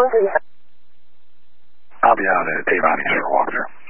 通知一下。 I'll be out at Avon Eastern Walk there.